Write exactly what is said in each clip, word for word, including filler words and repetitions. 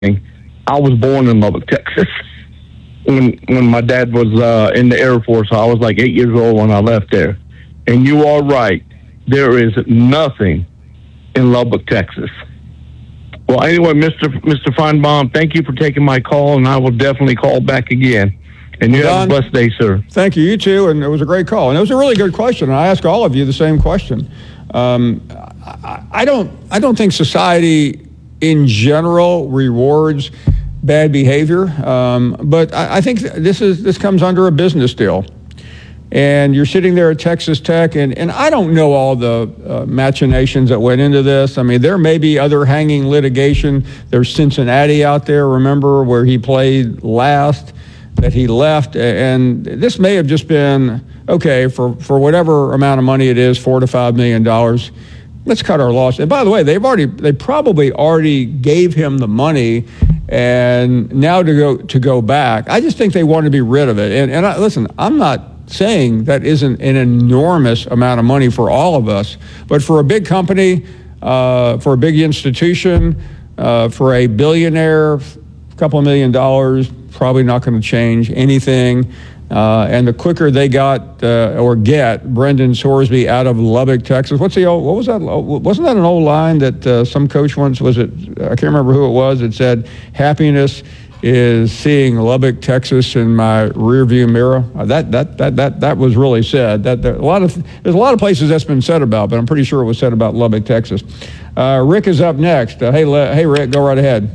I was born in Lubbock, Texas. When when my dad was uh, in the Air Force, I was like eight years old when I left there. And you are right. There is nothing in Lubbock, Texas. Well, anyway, Mister Mister Feinbaum, thank you for taking my call, and I will definitely call back again. And you Don, have a blessed day, sir. Thank you. You too. And it was a great call. And it was a really good question. And I ask all of you the same question. Um, I, I don't. I don't think society in general rewards bad behavior, um, but I, I think this is this comes under a business deal. And you're sitting there at Texas Tech, and, and I don't know all the uh, machinations that went into this. I mean, there may be other hanging litigation. There's Cincinnati out there, remember, where he played last, that he left. And this may have just been, okay, for, for whatever amount of money it is, four to five million dollars, let's cut our loss. And by the way, they've already, they probably already gave him the money, and now to go to go back, I just think they want to be rid of it. And, and I, listen, I'm not saying that isn't an enormous amount of money for all of us, but for a big company, uh, for a big institution, uh, for a billionaire, a couple of million dollars, probably not going to change anything. Uh, and the quicker they got uh, or get Brendan Sorsby out of Lubbock, Texas. What's the old? What was that? Wasn't that an old line that uh, some coach once was it? I can't remember who it was. It said, "Happiness is seeing Lubbock, Texas in my rearview mirror." Uh, that that that that that was really said. That there, a lot of there's a lot of places that's been said about, but I'm pretty sure it was said about Lubbock, Texas. Uh, Rick is up next. Uh, hey, Le- hey, Rick, go right ahead.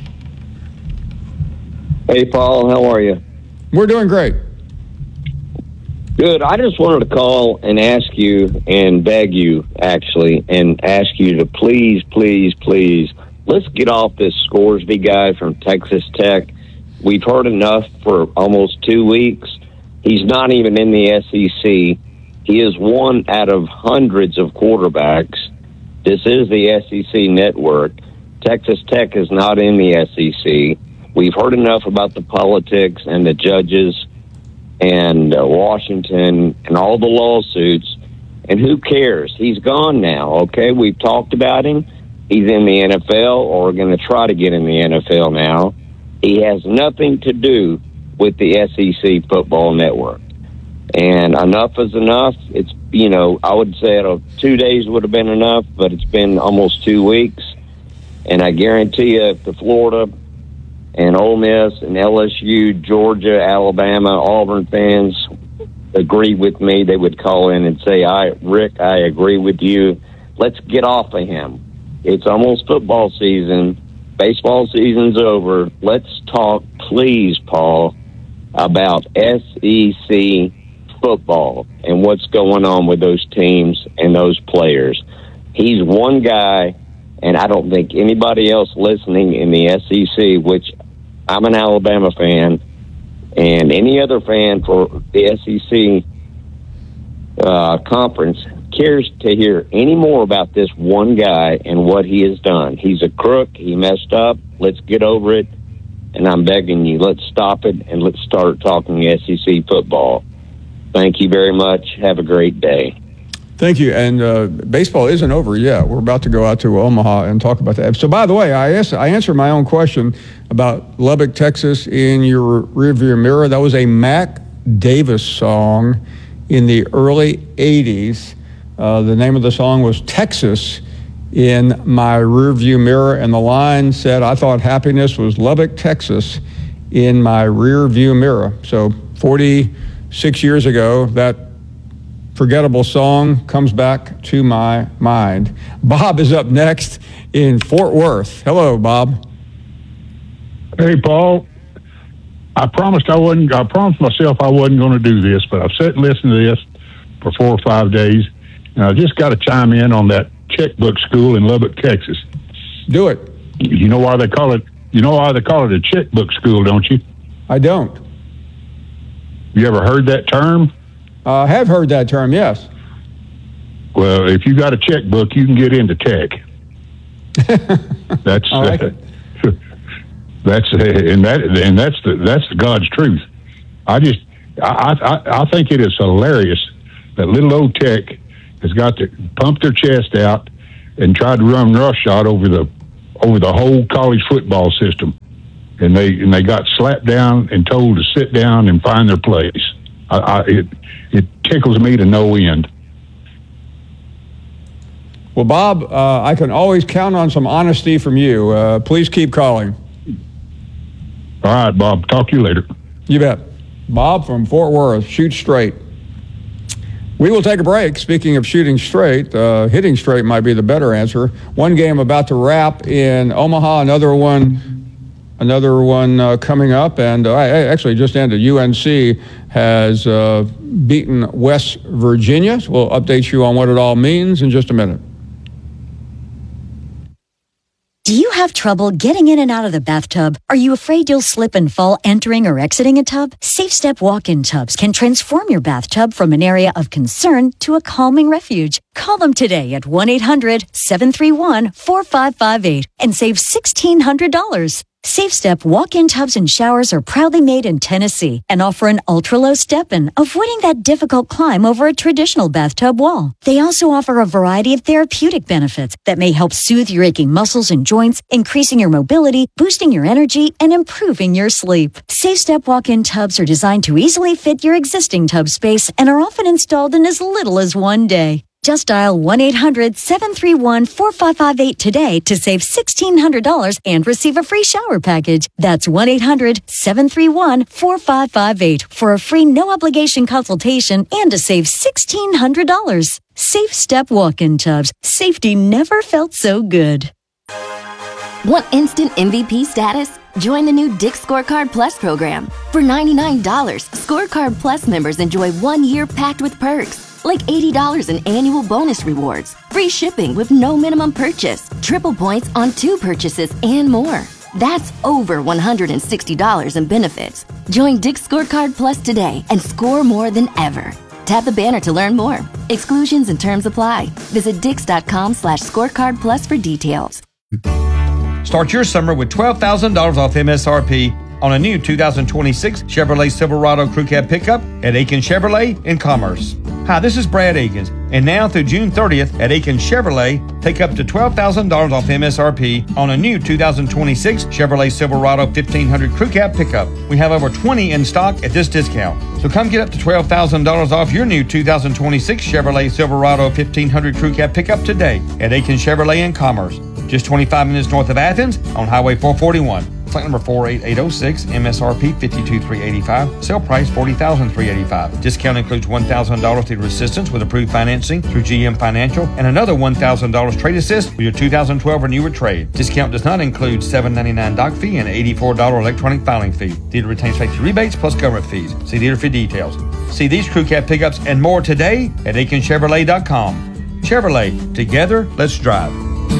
Hey, Paul, how are you? We're doing great. Good. I just wanted to call and ask you and beg you, actually, and ask you to please, please, please, let's get off this Scoresby guy from Texas Tech. We've heard enough for almost two weeks. He's not even in the S E C. He is one out of hundreds of quarterbacks. This is the S E C network. Texas Tech is not in the S E C. We've heard enough about the politics and the judges and uh, Washington and all the lawsuits. And who cares? He's gone now, okay? We've talked about him. He's in the N F L, or going to try to get in the N F L now. He has nothing to do with the S E C football network. And enough is enough. It's, you know, I would say uh, two days would have been enough, but it's been almost two weeks. And I guarantee you, if the Florida and Ole Miss and L S U, Georgia, Alabama, Auburn fans agree with me, they would call in and say, "I, Rick, I agree with you. Let's get off of him. It's almost football season. Baseball season's over. Let's talk, please, Paul, about S E C football and what's going on with those teams and those players." He's one guy, and I don't think anybody else listening in the S E C, which I'm an Alabama fan, and any other fan for the S E C uh, conference cares to hear any more about this one guy and what he has done. He's a crook. He messed up. Let's get over it. And I'm begging you, let's stop it and let's start talking S E C football. Thank you very much. Have a great day. Thank you. And uh, baseball isn't over yet. We're about to go out to Omaha and talk about that. So, by the way, I asked, I answered my own question about Lubbock, Texas in your rearview mirror. That was a Mac Davis song in the early eighties. Uh, the name of the song was Texas in My Rearview Mirror. And the line said, "I thought happiness was Lubbock, Texas in my rearview mirror." So forty-six years ago, that forgettable song comes back to my mind. Bob is up next in Fort Worth. Hello, Bob. Hey, Paul. I promised I wasn't. I promised myself I wasn't going to do this, but I've sat and listened to this for four or five days, and I just got to chime in on that checkbook school in Lubbock, Texas. Do it. You know why they call it? You know why they call it a checkbook school, don't you? I don't. You ever heard that term? I uh, have heard that term, yes. Well, if you got a checkbook, you can get into tech. That's I like uh, it. that's uh, and that and that's the that's the God's truth. I just I, I I think it is hilarious that little old tech has got to pump their chest out and try to run roughshod over the over the whole college football system. And they and they got slapped down and told to sit down and find their place. I, I, it it tickles me to no end. Well, Bob, uh, I can always count on some honesty from you. Uh, please keep calling. All right, Bob. Talk to you later. You bet. Bob from Fort Worth, shoot straight. We will take a break. Speaking of shooting straight, uh, hitting straight might be the better answer. One game about to wrap in Omaha, another one another one uh, coming up, and uh, I actually just ended. U N C has uh, beaten West Virginia. So we'll update you on what it all means in just a minute. Do you have trouble getting in and out of the bathtub? Are you afraid you'll slip and fall entering or exiting a tub? Safe Step walk-in tubs can transform your bathtub from an area of concern to a calming refuge. Call them today at one eight hundred seven three one four five five eight and save one thousand six hundred dollars. Safe Step walk-in tubs and showers are proudly made in Tennessee and offer an ultra-low step-in, avoiding that difficult climb over a traditional bathtub wall. They also offer a variety of therapeutic benefits that may help soothe your aching muscles and joints, increasing your mobility, boosting your energy, and improving your sleep. Safe Step walk-in tubs are designed to easily fit your existing tub space and are often installed in as little as one day. Just dial one eight hundred seven three one four five five eight today to save one thousand six hundred dollars and receive a free shower package. That's one eight hundred seven three one four five five eight for a free no-obligation consultation and to save one thousand six hundred dollars. Safe Step walk-in tubs. Safety never felt so good. Want instant M V P status? Join the new Dick's Scorecard Plus program. For ninety-nine dollars, Scorecard Plus members enjoy one year packed with perks, like eighty dollars in annual bonus rewards, free shipping with no minimum purchase, triple points on two purchases, and more. That's over one hundred sixty dollars in benefits. Join Dick's Scorecard Plus today and score more than ever. Tap the banner to learn more. Exclusions and terms apply. Visit dix.com slash scorecard plus for details. Start your summer with twelve thousand dollars off M S R P on a new two thousand twenty-six Chevrolet Silverado Crew Cab pickup at Aiken Chevrolet in Commerce. Hi, this is Brad Akins, and now through June thirtieth at Aiken Chevrolet, take up to twelve thousand dollars off M S R P on a new two thousand twenty-six Chevrolet Silverado fifteen hundred Crew Cab pickup. We have over twenty in stock at this discount. So come get up to twelve thousand dollars off your new two thousand twenty-six Chevrolet Silverado fifteen hundred Crew Cab pickup today at Aiken Chevrolet in Commerce. Just twenty-five minutes north of Athens on Highway four forty-one. Flight number four eight eight oh six, M S R P fifty-two thousand three hundred eighty-five, sale price forty thousand three hundred eighty-five. Discount includes one thousand dollars through assistance with approved financing through G M Financial and another one thousand dollars trade assist with your two thousand twelve or newer trade. Discount does not include seven dollars and ninety-nine cents doc fee and eighty-four dollars electronic filing fee. Dealer retains factory rebates plus government fees. See dealer for details. See these Crew Cab pickups and more today at aiken chevrolet dot com. Chevrolet, together, let's drive.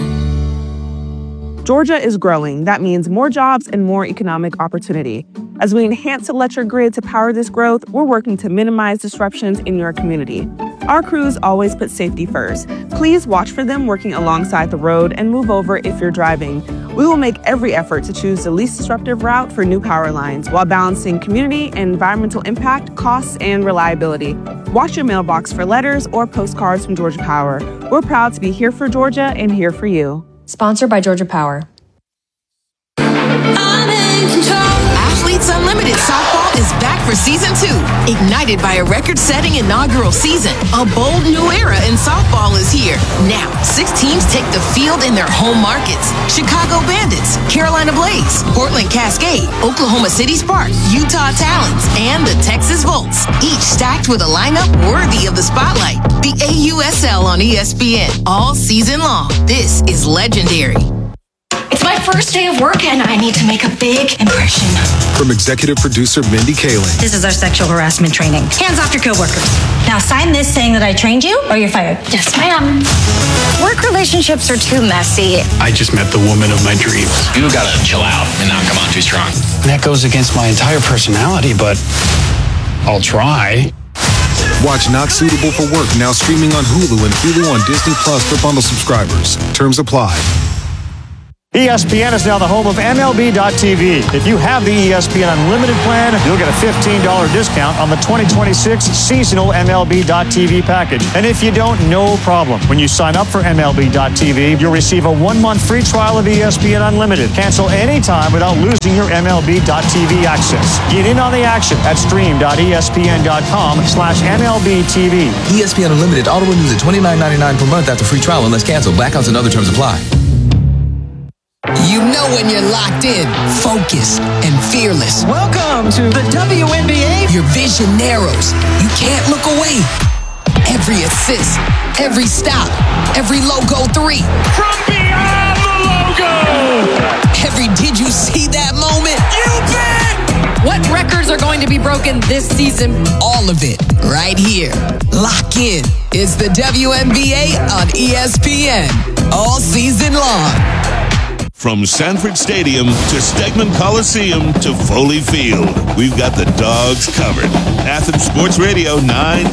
Georgia is growing. That means more jobs and more economic opportunity. As we enhance the electric grid to power this growth, we're working to minimize disruptions in your community. Our crews always put safety first. Please watch for them working alongside the road and move over if you're driving. We will make every effort to choose the least disruptive route for new power lines while balancing community and environmental impact, costs, and reliability. Watch your mailbox for letters or postcards from Georgia Power. We're proud to be here for Georgia and here for you. Sponsored by Georgia Power. I'm in control. Athletes Unlimited Softball is back for season two. Ignited by a record-setting inaugural season, a bold new era in softball is here. Now, six teams take the field in their home markets. Chicago Bandits, Carolina Blaze, Portland Cascade, Oklahoma City Sparks, Utah Talons, and the Texas Volts. Each stacked with a lineup worthy of the spotlight. The A U S L on E S P N all season long. This is legendary. It's my first day of work and I need to make a big impression. From executive producer Mindy Kaling. This is our sexual harassment training. Hands off your coworkers. Now sign this saying that I trained you or you're fired. Yes, ma'am. Work relationships are too messy. I just met the woman of my dreams. You gotta chill out and not come on too strong. That goes against my entire personality, but I'll try. Watch Not Suitable for Work now streaming on Hulu and Hulu on Disney Plus for bundle subscribers. Terms apply. E S P N is now the home of M L B dot T V. If you have the E S P N Unlimited plan, you'll get a fifteen dollars discount on the twenty twenty-six seasonal M L B dot T V package. And if you don't, no problem. When you sign up for M L B dot T V, you'll receive a one-month free trial of E S P N Unlimited. Cancel anytime without losing your M L B dot T V access. Get in on the action at stream.espn.com slash MLBTV. E S P N Unlimited auto renews at twenty-nine ninety-nine per month after free trial unless canceled. Blackouts and other terms apply. You know when you're locked in, focused, and fearless. Welcome to the W N B A. Your vision narrows. You can't look away. Every assist, every stop, every logo three. From beyond the logo. Every did you see that moment? You bet. What records are going to be broken this season? All of it right here. Lock in. It's the W N B A on E S P N all season long. From Sanford Stadium to Stegman Coliseum to Foley Field, we've got the Dogs covered. Athens Sports Radio nine